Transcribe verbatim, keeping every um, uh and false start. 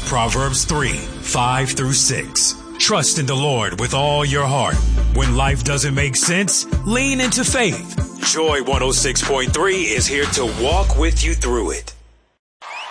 Proverbs three, five through six. Trust in the Lord with all your heart. When life doesn't make sense, lean into faith. Joy one oh six point three is here to walk with you through it.